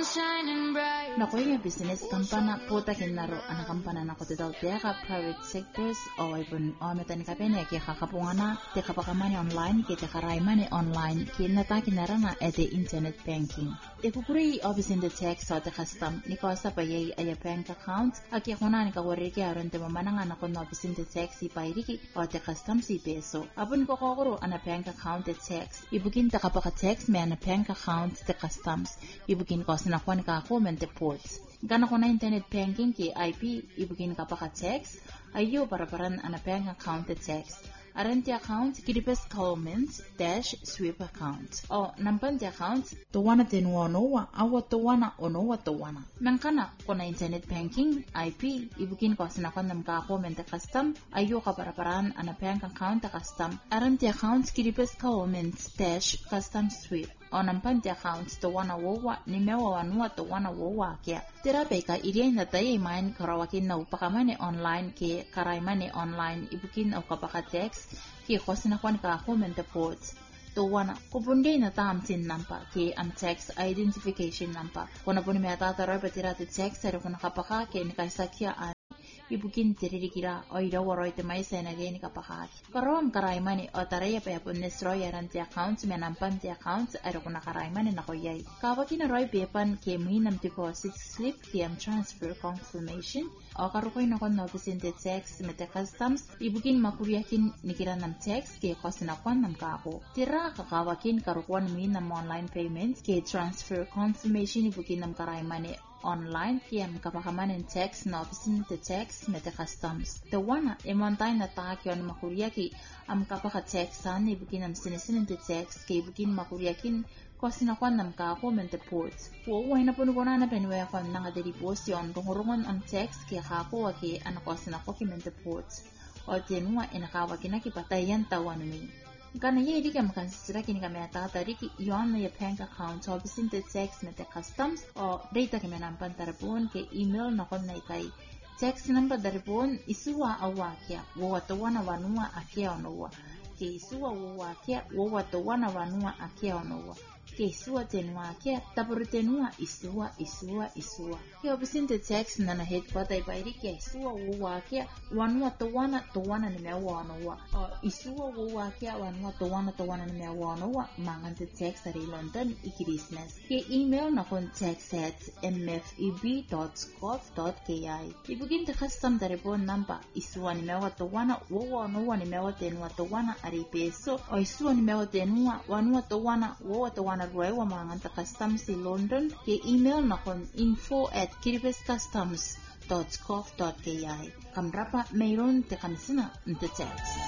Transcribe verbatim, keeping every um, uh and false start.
Naku yung business kampana puta kinaro ana kampana na ko daw teka private sectors o ibon o metan kapene ki kakapungana te kapakamani online ki te karaimani online ki nata kinara na ete internet banking. Ikukuri office in the tax o te custom ni ko sa payay ay bank account aki kuna ni kawari ki aron te mamananga na ko no office in the tax si pairiki o te custom si peso. Abun ko kokoro ana bank account te tax ibukin te kapaka tax me ana bank account te customs ibukin ko na kwa ni ka-comment ports. Gana ko na internet banking ki I P ibugin ka pa ka text ayo para paran ana bank account te text. Aran ti account kiripes comments dash sweep account. O nampan ti account tuwana tenuwa nowa awa tuwana onowa tuwana. Mangkana ko na internet banking I P ibugin ko sa nakon nam ka-comment te custom ayo ka para paran ana bank account te custom. Aran ti account kiripes comments dash custom sweep. O nampan ti account to wana wowa ni mewa wanua to wana wowa kia. Tira peka iria na tayo imain karawakin na upakamani online ki karaimani online ibukin o kapaka text ki kosin akwan ka comment ports. To wana kupunday na tamsin nampa ki am text identification nampa. Kuna po ni may tataro pa tira ti text pero kuna kapaka ki ni kaisakya an ibukin tiririkira o irawaro ite may senagay ni kapakat. Karoam karaimani o taraya pa yapon nesroy aran ti accounts menampan ti accounts aro kuna karaimani na koyay. Kawakin na roy pepan ki muhinam deposit slip ki am transfer confirmation o karukoy na kon notice in the text mete customs ibukin makuryakin nikira nam text ki kosinakwan nam kako. Tira kakawakin karukuan muhinam online payments ki transfer confirmation ibukin nam karaimani online kiam kapakaman in text na ofisin te text mete customs. The wana imontay na takyon makuryaki am kapaka textan ibukin am sinisin te text kay ibukin makuryakin kosinakwan nam kako mente ports. Wo na puno ko na na penwe kon nga deripos yon tungurungon am text kay kako waki anakosinako ki mente ports. O tenwa inakawaki na kipatayan tawan mi. Gana ye di kam kan sira kini kam ata tari ki yon na ye bank account so bisin te text mete customs o data ke menampan tarapun ke email na kon na itai text number daripun isuwa awakia wo watawana wanua akia onowa ke isuwa wo akia wo watawana wanua akia onowa ke isuwa tenua akia tapuru tenua isuwa isuwa isuwa ke bisin te text na na headquarter ipairi ke isuwa wo akia wanua tawana tawana ni mewa onowa o isuwa wo akia wanua tawana tawana ni mewa onowa mangan te text ari London ikirisnes ke email na kon text at m f e b dot gov dot k i ibugin te custom daripon namba isuwa ni mewa tawana wo onowa ni mewa tenua tawana ari peso o isuwa ni mewa tenua wanua tawana wo tawana ruewa mangan te custom si London ke email na kon info at kiribes customs dot gov dot k i kamrapa mayroon te kanisina te text.